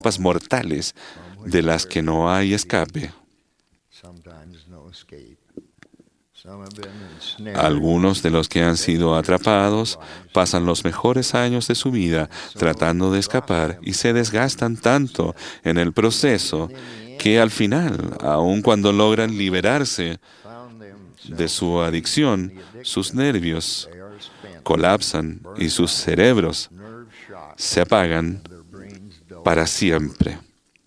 trampas mortales de las que no hay escape. Algunos de los que han sido atrapados pasan los mejores años de su vida tratando de escapar y se desgastan tanto en el proceso que al final, aun cuando logran liberarse de su adicción, sus nervios colapsan y sus cerebros se apagan para siempre.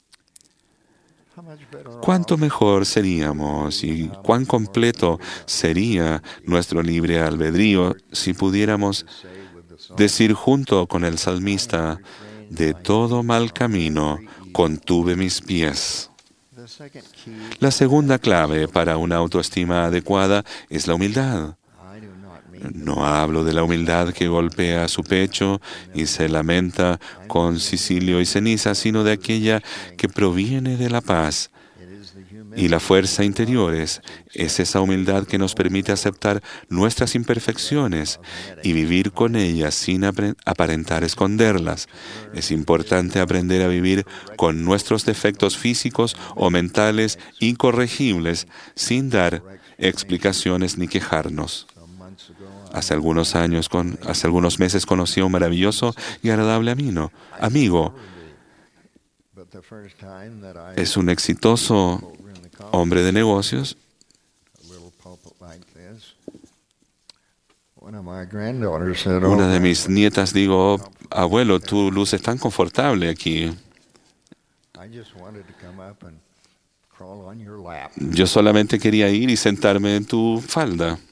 ¿Cuánto mejor seríamos y cuán completo sería nuestro libre albedrío si pudiéramos decir junto con el salmista, de todo mal camino contuve mis pies? La segunda clave para una autoestima adecuada es la humildad. No hablo de la humildad que golpea su pecho y se lamenta con cicilio y ceniza, sino de aquella que proviene de la paz y la fuerza interiores. Es esa humildad que nos permite aceptar nuestras imperfecciones y vivir con ellas sin aparentar esconderlas. Es importante aprender a vivir con nuestros defectos físicos o mentales incorregibles sin dar explicaciones ni quejarnos. Hace algunos meses conocí a un maravilloso y agradable amigo. Es un exitoso hombre de negocios. Una de mis nietas dijo, abuelo, tú luces tan confortable aquí. Yo solamente quería ir y sentarme en tu falda.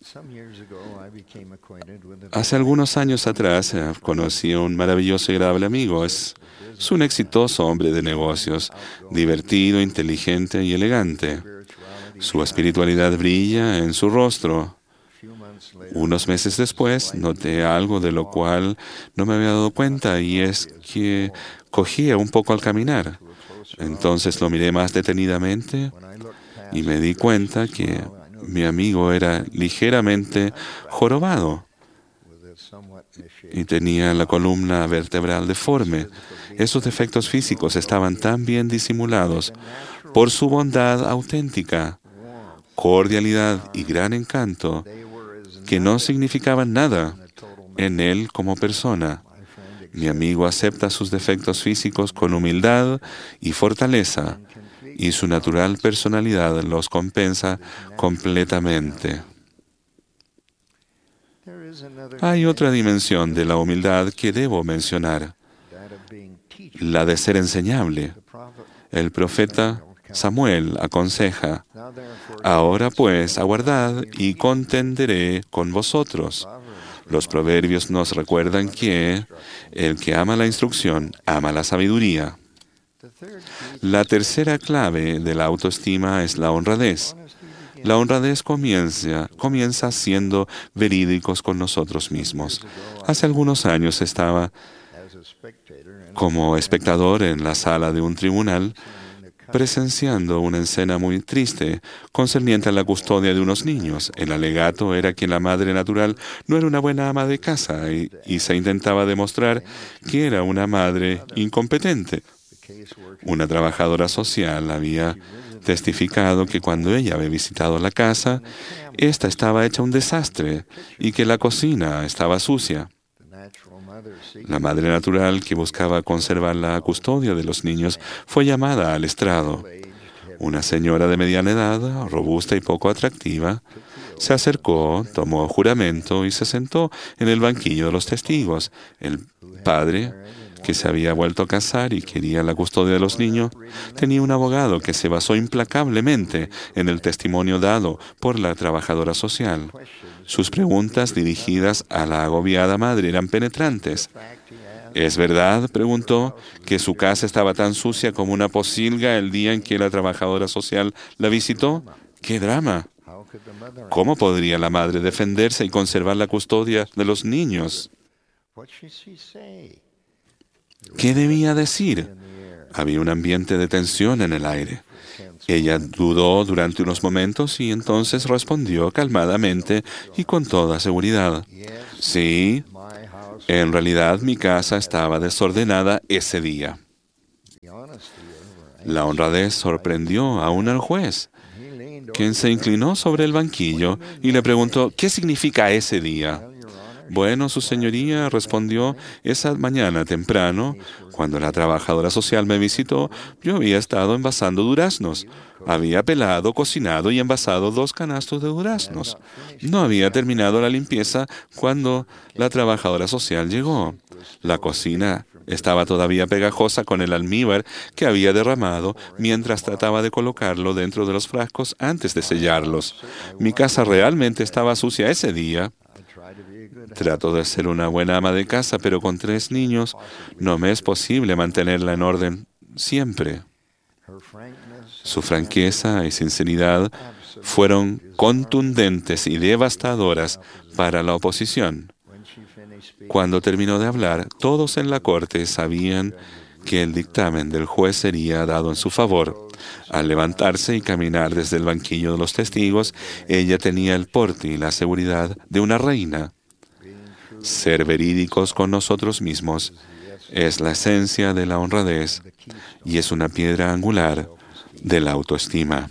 Hace algunos años atrás conocí a un maravilloso y agradable amigo. Es un exitoso hombre de negocios, divertido, inteligente y elegante. Su espiritualidad brilla en su rostro. Unos meses después noté algo de lo cual no me había dado cuenta, y es que cogía un poco al caminar. Entonces lo miré más detenidamente y me di cuenta que mi amigo era ligeramente jorobado y tenía la columna vertebral deforme. Esos defectos físicos estaban tan bien disimulados por su bondad auténtica, cordialidad y gran encanto que no significaban nada en él como persona. Mi amigo acepta sus defectos físicos con humildad y fortaleza, y su natural personalidad los compensa completamente. Hay otra dimensión de la humildad que debo mencionar, la de ser enseñable. El profeta Samuel aconseja, ahora pues aguardad y contenderé con vosotros. Los proverbios nos recuerdan que el que ama la instrucción ama la sabiduría. La tercera clave de la autoestima es la honradez. La honradez comienza siendo verídicos con nosotros mismos. Hace algunos años estaba como espectador en la sala de un tribunal presenciando una escena muy triste concerniente a la custodia de unos niños. El alegato era que la madre natural no era una buena ama de casa y se intentaba demostrar que era una madre incompetente. Una trabajadora social había testificado que cuando ella había visitado la casa, ésta estaba hecha un desastre y que la cocina estaba sucia. La madre natural, que buscaba conservar la custodia de los niños, fue llamada al estrado. Una señora de mediana edad, robusta y poco atractiva, se acercó, tomó juramento y se sentó en el banquillo de los testigos. El padre, que se había vuelto a casar y quería la custodia de los niños, tenía un abogado que se basó implacablemente en el testimonio dado por la trabajadora social. Sus preguntas dirigidas a la agobiada madre eran penetrantes. ¿Es verdad, preguntó, que su casa estaba tan sucia como una pocilga el día en que la trabajadora social la visitó? ¡Qué drama! ¿Cómo podría la madre defenderse y conservar la custodia de los niños? ¿Qué debía decir? Había un ambiente de tensión en el aire. Ella dudó durante unos momentos y entonces respondió calmadamente y con toda seguridad. Sí, en realidad mi casa estaba desordenada ese día. La honradez sorprendió aún al juez, quien se inclinó sobre el banquillo y le preguntó, ¿qué significa ese día? Bueno, su señoría, respondió, esa mañana temprano, cuando la trabajadora social me visitó, yo había estado envasando duraznos. Había pelado, cocinado y envasado 2 canastos de duraznos. No había terminado la limpieza cuando la trabajadora social llegó. La cocina estaba todavía pegajosa con el almíbar que había derramado mientras trataba de colocarlo dentro de los frascos antes de sellarlos. Mi casa realmente estaba sucia ese día. Trato de ser una buena ama de casa, pero con 3 niños no me es posible mantenerla en orden siempre. Su franqueza y sinceridad fueron contundentes y devastadoras para la oposición. Cuando terminó de hablar, todos en la corte sabían que el dictamen del juez sería dado en su favor. Al levantarse y caminar desde el banquillo de los testigos, ella tenía el porte y la seguridad de una reina. Ser verídicos con nosotros mismos es la esencia de la honradez y es una piedra angular de la autoestima.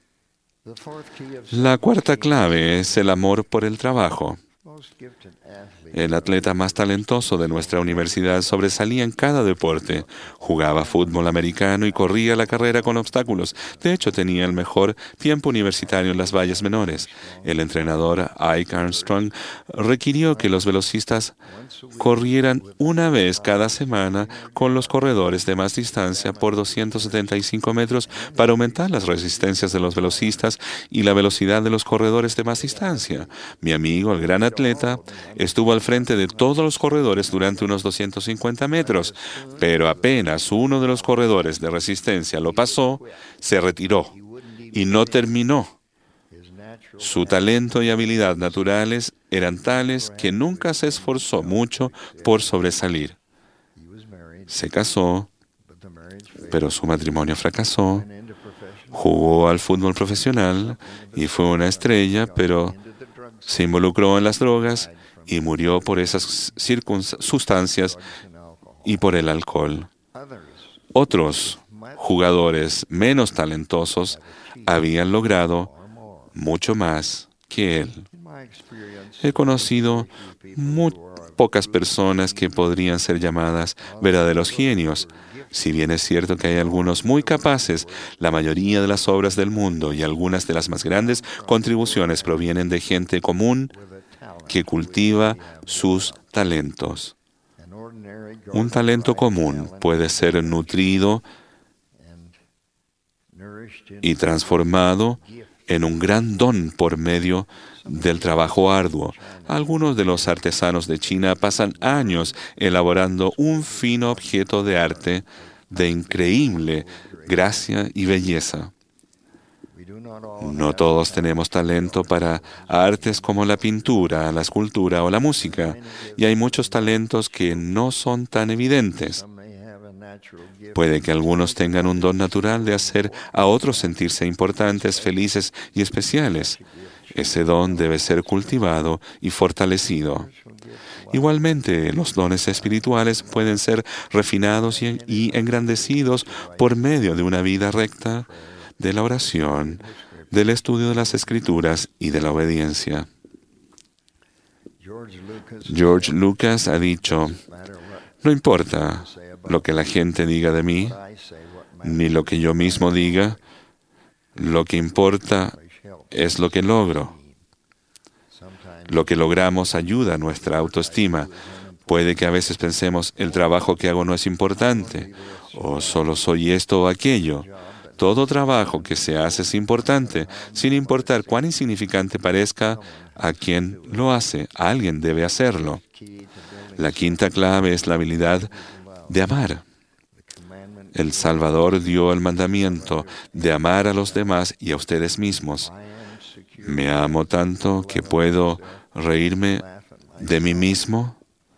La cuarta clave es el amor por el trabajo. El atleta más talentoso de nuestra universidad sobresalía en cada deporte. Jugaba fútbol americano y corría la carrera con obstáculos. De hecho, tenía el mejor tiempo universitario en las vallas menores. El entrenador Ike Armstrong requirió que los velocistas corrieran una vez cada semana con los corredores de más distancia por 275 metros para aumentar las resistencias de los velocistas y la velocidad de los corredores de más distancia. Mi amigo, el gran atleta, estuvo al frente de todos los corredores durante unos 250 metros, pero apenas uno de los corredores de resistencia lo pasó, se retiró y no terminó. Su talento y habilidad naturales eran tales que nunca se esforzó mucho por sobresalir. Se casó, pero su matrimonio fracasó. Jugó al fútbol profesional y fue una estrella, pero se involucró en las drogas y murió por esas sustancias y por el alcohol. Otros jugadores menos talentosos habían logrado mucho más que él. He conocido muy pocas personas que podrían ser llamadas verdaderos genios. Si bien es cierto que hay algunos muy capaces, la mayoría de las obras del mundo y algunas de las más grandes contribuciones provienen de gente común que cultiva sus talentos. Un talento común puede ser nutrido y transformado en un gran don por medio del trabajo arduo. Algunos de los artesanos de China pasan años elaborando un fino objeto de arte de increíble gracia y belleza. No todos tenemos talento para artes como la pintura, la escultura o la música, y hay muchos talentos que no son tan evidentes. Puede que algunos tengan un don natural de hacer a otros sentirse importantes, felices y especiales. Ese don debe ser cultivado y fortalecido. Igualmente, los dones espirituales pueden ser refinados y engrandecidos por medio de una vida recta, de la oración, del estudio de las Escrituras y de la obediencia. George Lucas ha dicho, no importa lo que la gente diga de mí, ni lo que yo mismo diga, lo que importa es lo que logro. Lo que logramos ayuda a nuestra autoestima. Puede que a veces pensemos, el trabajo que hago no es importante, o solo soy esto o aquello. Todo trabajo que se hace es importante, sin importar cuán insignificante parezca a quien lo hace. Alguien debe hacerlo. La quinta clave es la habilidad de amar. El Salvador dio el mandamiento de amar a los demás y a ustedes mismos. Me amo tanto que puedo reírme de mí mismo,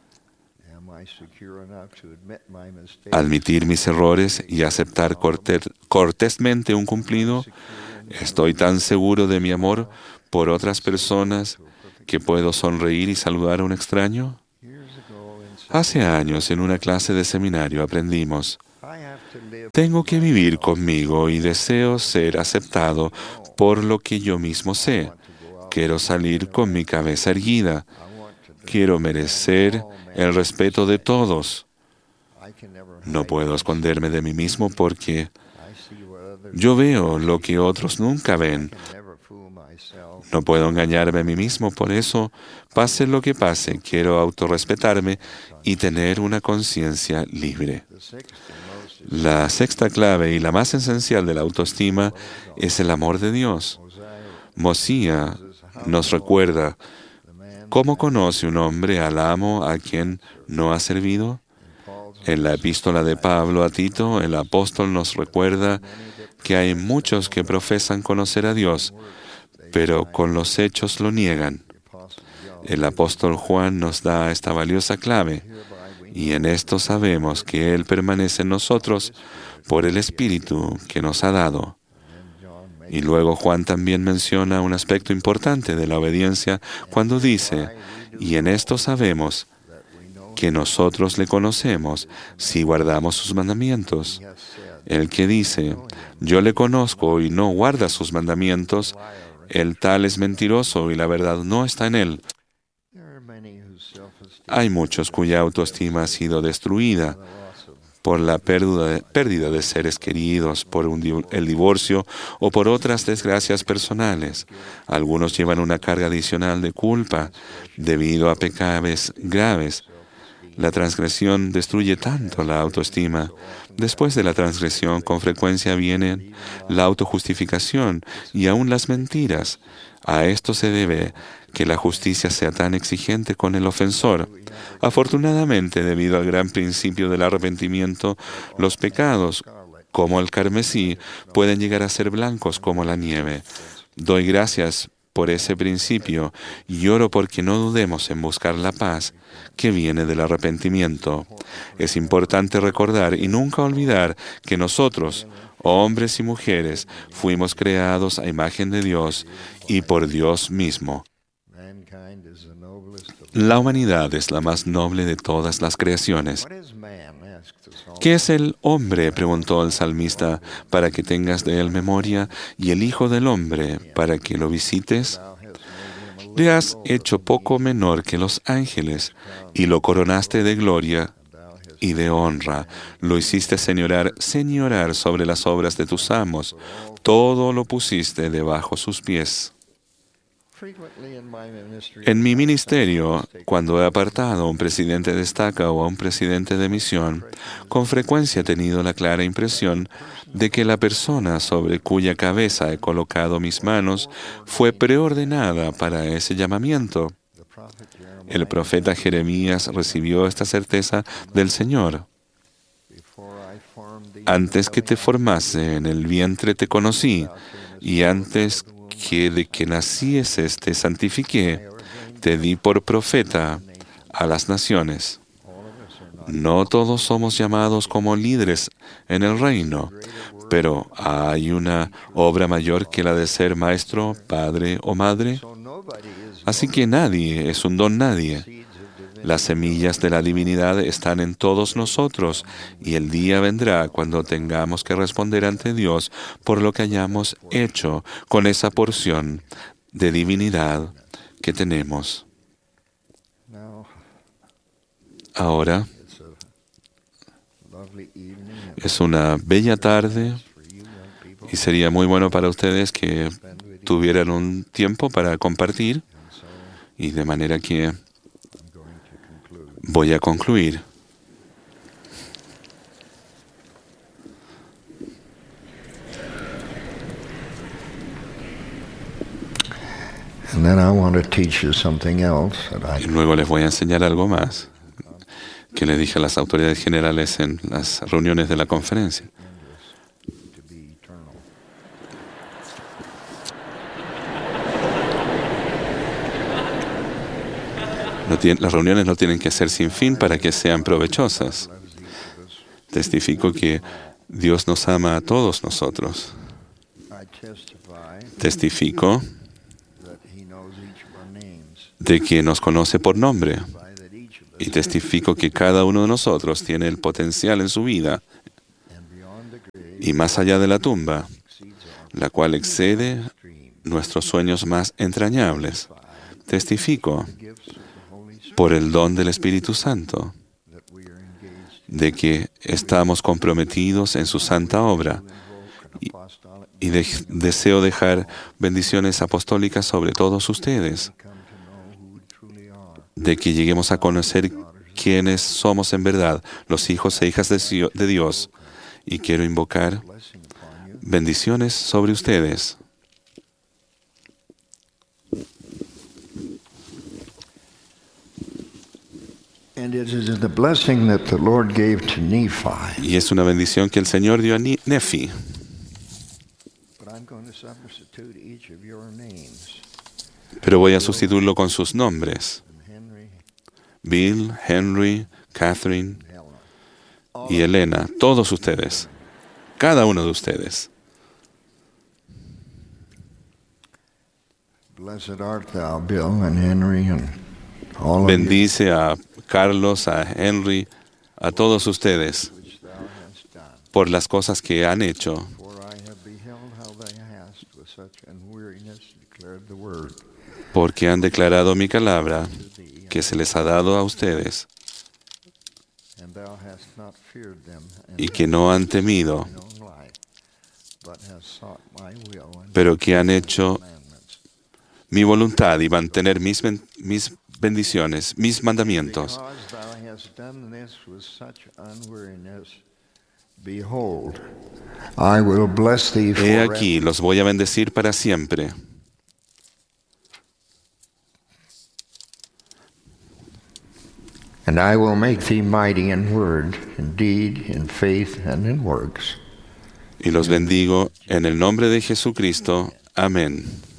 admitir mis errores y aceptar cortésmente un cumplido. Estoy tan seguro de mi amor por otras personas que puedo sonreír y saludar a un extraño. Hace años, en una clase de seminario, aprendimos, Tengo que vivir conmigo y deseo ser aceptado por lo que yo mismo sé. Quiero salir con mi cabeza erguida. Quiero merecer el respeto de todos. No puedo esconderme de mí mismo porque yo veo lo que otros nunca ven. No puedo engañarme a mí mismo, por eso, pase lo que pase, quiero autorrespetarme y tener una conciencia libre. La sexta clave y la más esencial de la autoestima es el amor de Dios. Mosía nos recuerda, ¿cómo conoce un hombre al amo a quien no ha servido? En la epístola de Pablo a Tito, el apóstol nos recuerda que hay muchos que profesan conocer a Dios, pero con los hechos lo niegan. El apóstol Juan nos da esta valiosa clave, y en esto sabemos que Él permanece en nosotros por el Espíritu que nos ha dado. Y luego Juan también menciona un aspecto importante de la obediencia cuando dice, y en esto sabemos que nosotros le conocemos si guardamos sus mandamientos. El que dice, yo le conozco y no guarda sus mandamientos, el tal es mentiroso y la verdad no está en él. Hay muchos cuya autoestima ha sido destruida por la pérdida de seres queridos, por el divorcio o por otras desgracias personales. Algunos llevan una carga adicional de culpa debido a pecados graves. La transgresión destruye tanto la autoestima. Después de la transgresión, con frecuencia viene la autojustificación y aún las mentiras. A esto se debe que la justicia sea tan exigente con el ofensor. Afortunadamente, debido al gran principio del arrepentimiento, los pecados, como el carmesí, pueden llegar a ser blancos como la nieve. Doy gracias por ese principio y oro porque no dudemos en buscar la paz que viene del arrepentimiento. Es importante recordar y nunca olvidar que nosotros, hombres y mujeres, fuimos creados a imagen de Dios y por Dios mismo. La humanidad es la más noble de todas las creaciones. ¿Qué es el hombre?, preguntó el salmista, para que tengas de él memoria, y el Hijo del Hombre, para que lo visites. Le has hecho poco menor que los ángeles, y lo coronaste de gloria y de honra. Lo hiciste señorar sobre las obras de tus amos. Todo lo pusiste debajo sus pies. En mi ministerio, cuando he apartado a un presidente de estaca o a un presidente de misión, con frecuencia he tenido la clara impresión de que la persona sobre cuya cabeza he colocado mis manos fue preordenada para ese llamamiento. El profeta Jeremías recibió esta certeza del Señor. Antes que te formase en el vientre te conocí, y antes que de que nacieses te santifiqué, te di por profeta a las naciones. No todos somos llamados como líderes en el reino, pero hay una obra mayor que la de ser maestro, padre o madre. Así que nadie es un don nadie. Las semillas de la divinidad están en todos nosotros y el día vendrá cuando tengamos que responder ante Dios por lo que hayamos hecho con esa porción de divinidad que tenemos. Ahora es una bella tarde y sería muy bueno para ustedes que tuvieran un tiempo para compartir, y de manera que voy a concluir. Y luego les voy a enseñar algo más que le dije a las autoridades generales en las reuniones de la conferencia. Las reuniones no tienen que ser sin fin para que sean provechosas. Testifico que Dios nos ama a todos nosotros. Testifico de que nos conoce por nombre. Y testifico que cada uno de nosotros tiene el potencial en su vida y más allá de la tumba, la cual excede nuestros sueños más entrañables. Testifico por el don del Espíritu Santo de que estamos comprometidos en su santa obra y deseo dejar bendiciones apostólicas sobre todos ustedes, de que lleguemos a conocer quiénes somos en verdad, los hijos e hijas de Dios, y quiero invocar bendiciones sobre ustedes. Y es una bendición que el Señor dio a Nefi. Pero voy a sustituirlo con sus nombres: Bill, Henry, Catherine y Elena. Todos ustedes. Cada uno de ustedes. Bendice a Carlos, a Henry, a todos ustedes por las cosas que han hecho, porque han declarado mi palabra que se les ha dado a ustedes y que no han temido, pero que han hecho mi voluntad y mantener mis bendiciones, mis mandamientos. He aquí, los voy a bendecir para siempre. And I will make thee mighty in word, in deed, in faith, and in works. Y los bendigo en el nombre de Jesucristo. Amén.